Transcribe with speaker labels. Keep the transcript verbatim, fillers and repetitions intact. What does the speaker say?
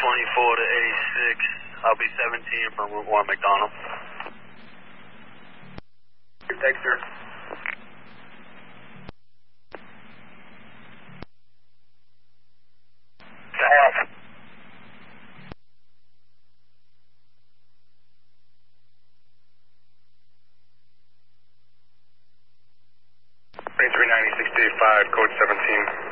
Speaker 1: twenty-four to eighty-six. I'll be seventeen from Route one McDonald.
Speaker 2: Thanks, sir. three ninety, six eighty-five, code seventeen.